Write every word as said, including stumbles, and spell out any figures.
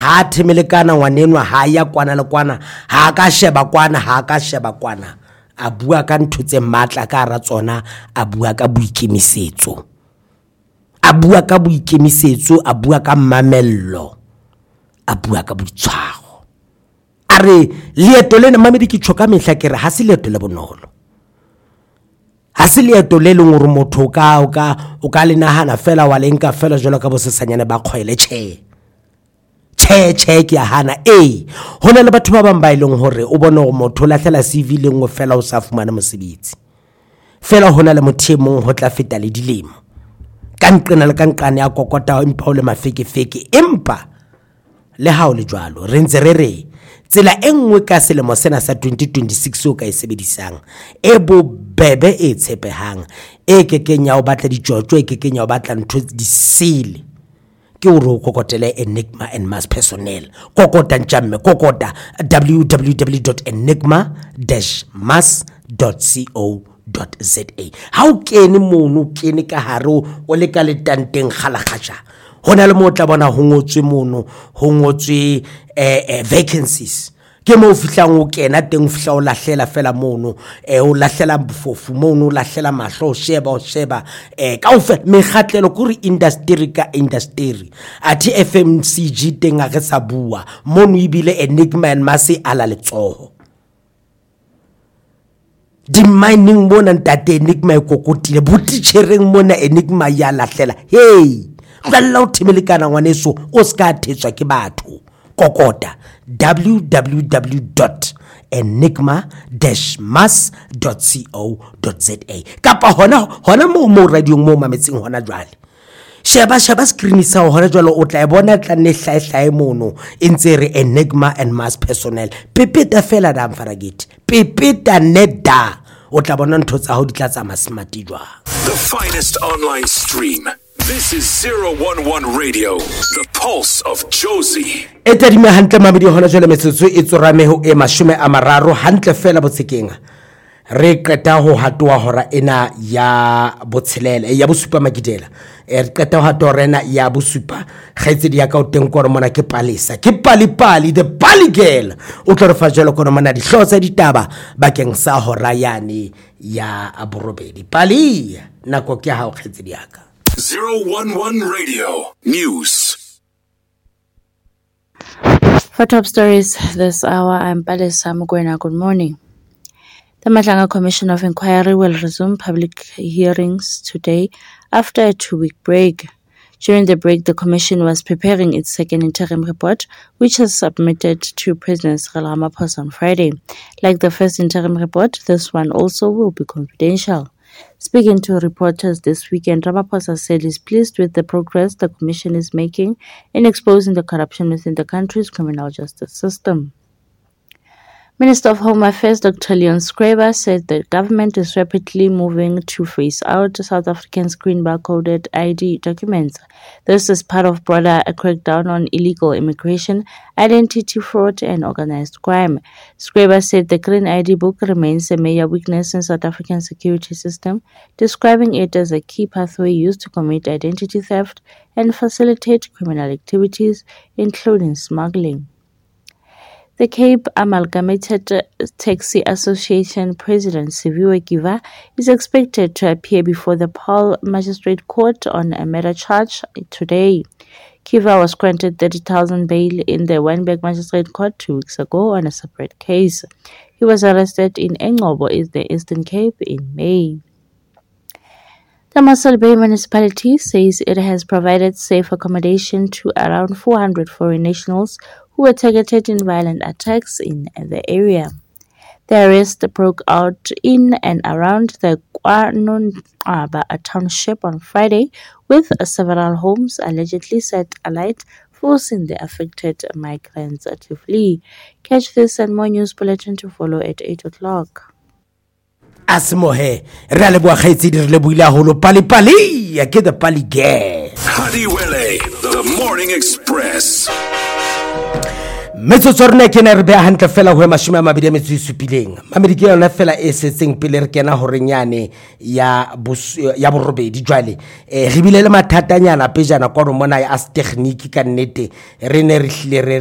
ha themelekana ngwanenwa ha ya kwana le kwana ha ka sheba kwana ha ka sheba kwana a bua ka ntho tse matla ka ra tsona a bua ka boikemisetso a bua ka boikemisetso a bua ka mamello a bua ka boitshwaro are leeto lena mamedi ke tshoka mehla ke re ha se leeto le bonolo ha se leeto le leng gore motho ka o ka o ka le nahana fela wa lenka fela jalo ka bosesanyane ba kgwele che che che ke ya hana eh hona le batho ba bang ba ileng hore o bone go motho la hlela C V lengwe fela o sa fumana mosebetsi fela hona le mothemong ho tla feta le dilemo ka nqena le ka nqane ya kokota empa o le mafeke feke empa le ha o le jwalo re ntse re re tsela engwe ka selemo sena sa twenty twenty-six o ka e sebedisang e bo bebe e tshepehang e ke kenya o batla dijotjo e ke kenya o batla ntho di sile ke o ro kokotele Enigma and Mass Personnel kokota nchamme kokota w w w dot enigma dash mass dot co dot za ha o kene mono kene ka haro o le ka le tanteng kgalakgasha hona le motla bona ho ngotswe mono ho ngotswe eh, eh vacancies ke mo fihlang o kena teng fihla o lahlela fela mono eh o lahlela bofofu mono o lahlela mahlo sheba o sheba eh ka ofe mekgatlelo kuri industry ka industry athi F M C G teng a re sa bua mono ibile Enigma and Mass ala letsoho di mining mona ntate Enigma e kokotile botitchereng mona Enigma ya lahlela hey tlalla o themelekana ngwaneso o ska thetswa ke batho kokota w w w dot enigma dash mass dot co dot za kapa hona hona mo mo radio mo mametseng hona jwale sheba sheba screen sa hona jwale o tla e bona tla ne hlae mono intse re Enigma and Mass Personnel pepeta fela da mfarageti pepeta neda o tla bona ntho tsa ho di tla tsama smart jwa the finest online stream. This is zero one one Radio, the pulse of Jozi. Eta di me hantle mamedi hona jwale metsotso e tsorame ho e mashome a mararo hantle fela botsekenga re qeta ho hatoa hora ena ya botshelele ya bosupa magidela e re qeta ho hatoa rena ya bosupa kgaitsedi ya ka o teng gore mona ke palesa ke pali pali the pali girl o tlo re fa jalo gore mona di hlotsa ditaba bakeng sa hora yani ya aborobedi pali nako ke ha o kgaitsedi ya ka zero one one Radio News. For top stories this hour, I'm Palesa Mugwena. Good morning. The Matlanga Commission of Inquiry will resume public hearings today after a two-week break. During the break, the Commission was preparing its second interim report, which was submitted to President Cyril Ramaphosa on Friday. Like the first interim report, this one also will be confidential. Speaking to reporters this weekend, Ramaphosa said he's pleased with the progress the Commission is making in exposing the corruption within the country's criminal justice system. Minister of Home Affairs Doctor Leon Schreiber said the government is rapidly moving to phase out South African screen barcoded I D documents. This is part of broader crackdown on illegal immigration, identity fraud, and organized crime. Schreiber said the Green I D book remains a major weakness in South African security system, describing it as a key pathway used to commit identity theft and facilitate criminal activities, including smuggling. The Cape Amalgamated Taxi Association President Siviwe Kiva is expected to appear before the Paarl Magistrate Court on a murder charge today. Kiva was granted thirty thousand bail in the Wynberg Magistrate Court two weeks ago on a separate case. He was arrested in Engcobo, the Eastern Cape, in May. The Mossel Bay municipality says it has provided safe accommodation to around four hundred foreign nationals who were targeted in violent attacks in the area. The arrest broke out in and around the KwaNongcwaba township on Friday, with several homes allegedly set alight, forcing the affected migrants to flee. Catch this and more news bulletin to follow at eight o'clock. Asmohe, re le bua khaitsedi re le buile holo pali pali ya ke the pali ge. Hadiwele, the Morning Express. metsotso rona ke ne re beha hantle fela ho mashome a mabedi a metso e supileng mamedi ke yona fela e setseng pele re kena ho renyane ya ya borobedi jwale eh re bile le mathatanyana pejana kwa mona ya as technique ka nnete re ne re hlile re